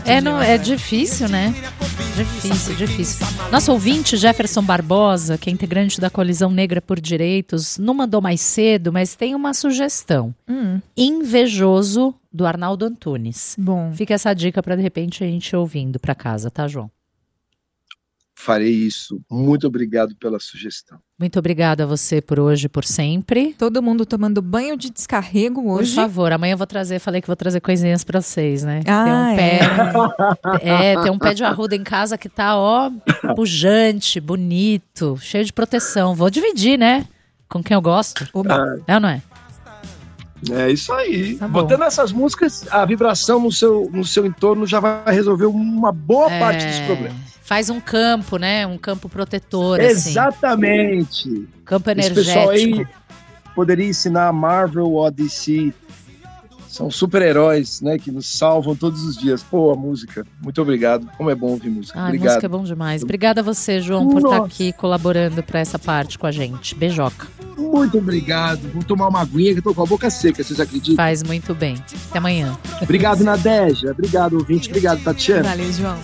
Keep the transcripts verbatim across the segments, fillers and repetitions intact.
É, não, é difícil, né? Difícil, difícil. Nosso ouvinte, Jefferson Barbosa, que é integrante da Coalizão Negra por Direitos, não mandou mais cedo, mas tem uma sugestão. Hum. Invejoso, do Arnaldo Antunes. Bom. Fica essa dica para, de repente, a gente ir ouvindo para casa, tá, João? Farei isso. Muito obrigado pela sugestão. Muito obrigada a você por hoje, por sempre. Todo mundo tomando banho de descarrego hoje. Por favor, amanhã eu vou trazer, falei que vou trazer coisinhas pra vocês, né? Ah, tem um pé, é. é, tem um pé de arruda em casa que tá, ó, pujante, bonito, cheio de proteção. Vou dividir, né? Com quem eu gosto. Oba. É ou não é? É isso aí. Tá bom. Botando essas músicas, a vibração no seu, no seu entorno já vai resolver uma boa É, parte dos problemas. Faz um campo, né? Um campo protetor, Exatamente. assim. Campo Esse energético. pessoal aí poderia ensinar a Marvel ou a D C. São super-heróis, né? Que nos salvam todos os dias. Pô, a música. Muito obrigado. Como é bom ouvir música. Ai, Obrigado. música é bom demais. Obrigada a você, João, por Nossa. estar aqui colaborando pra essa parte com a gente. Beijoca. Muito obrigado. Vou tomar uma aguinha que eu tô com a boca seca, vocês acreditam? Faz muito bem. Até amanhã. Obrigado, Nadeja. Obrigado, ouvinte. Obrigado, Tatiana. Valeu, João.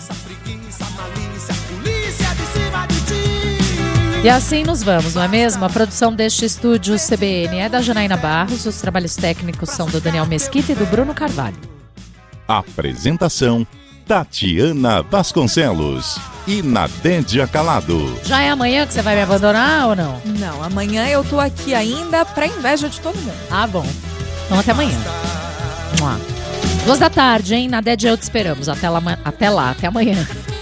E assim nos vamos, não é mesmo? A produção deste estúdio C B N é da Janaína Barros, os trabalhos técnicos são do Daniel Mesquita e do Bruno Carvalho. Apresentação: Tatiana Vasconcelos e Nadédia Calado. Já é amanhã que você vai me abandonar ou não? Não, amanhã eu tô aqui ainda pra inveja de todo mundo. Ah, bom. Então até amanhã. Mua. Duas da tarde, hein? Nadédia, eu te esperamos. Até lá, até lá, até amanhã.